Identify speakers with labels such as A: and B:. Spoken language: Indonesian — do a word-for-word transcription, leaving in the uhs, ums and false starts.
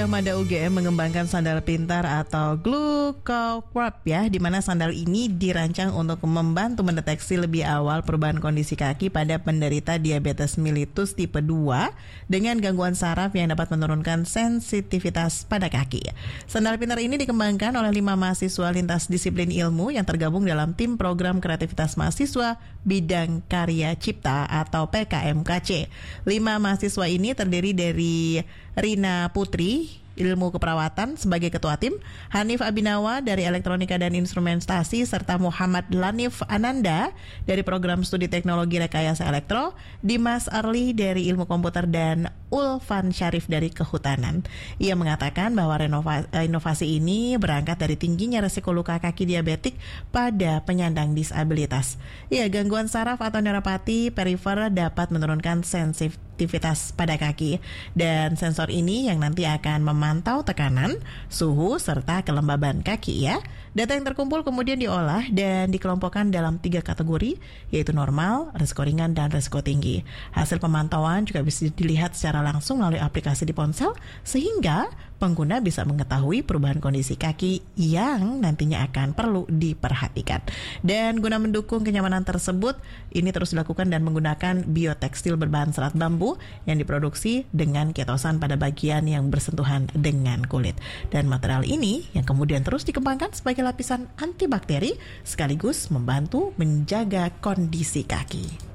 A: Mada U G M mengembangkan sandal pintar atau GlucoQuap ya, di mana sandal ini dirancang untuk membantu mendeteksi lebih awal perubahan kondisi kaki pada penderita diabetes mellitus tipe dua dengan gangguan saraf yang dapat menurunkan sensitivitas pada kaki. Sandal pintar ini dikembangkan oleh lima mahasiswa lintas disiplin ilmu yang tergabung dalam tim program kreativitas mahasiswa bidang karya cipta atau P K M K C. Lima mahasiswa ini terdiri dari Rina Putri, ilmu keperawatan sebagai ketua tim, Hanif Abinawa dari elektronika dan instrumentasi, serta Muhammad Lanif Ananda dari program studi teknologi rekayasa elektro, Dimas Arli dari ilmu komputer, dan Ulfan Syarif dari kehutanan. Ia mengatakan bahwa renova- inovasi ini berangkat dari tingginya resiko luka kaki diabetik pada penyandang disabilitas. Ya, gangguan saraf atau neuropati perifer dapat menurunkan sensitivitas pada kaki, dan sensor ini yang nanti akan memantau tekanan, suhu, serta kelembaban kaki ya. Data yang terkumpul kemudian diolah dan dikelompokkan dalam tiga kategori, yaitu normal, risiko ringan, dan risiko tinggi. Hasil pemantauan juga bisa dilihat secara langsung melalui aplikasi di ponsel, sehingga pengguna bisa mengetahui perubahan kondisi kaki yang nantinya akan perlu diperhatikan. Dan guna mendukung kenyamanan tersebut, ini terus dilakukan dan menggunakan biotekstil berbahan serat bambu yang diproduksi dengan ketosan pada bagian yang bersentuhan dengan kulit. Dan material ini yang kemudian terus dikembangkan sebagai lapisan antibakteri sekaligus membantu menjaga kondisi kaki.